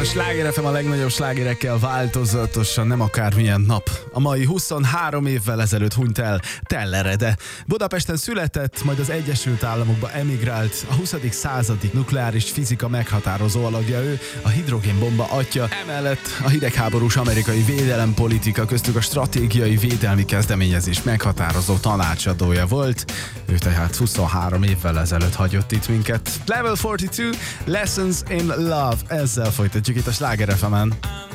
Sláger FM a legnagyobb slágerekkel változatosan, nem akármilyen nap. A mai 23 évvel ezelőtt hunyt el Tellerede. Budapesten született, majd az Egyesült Államokba emigrált. A 20. századi nukleáris fizika meghatározó alakja ő, a hidrogénbomba atya. Emellett a hidegháborús amerikai védelempolitika, köztük a stratégiai védelmi kezdeményezés meghatározó tanácsadója volt. Ő tehát 23 évvel ezelőtt hagyott itt minket. Level 42, Lessons in Love. Ezzel folytatjuk itt a Sláger FM-en.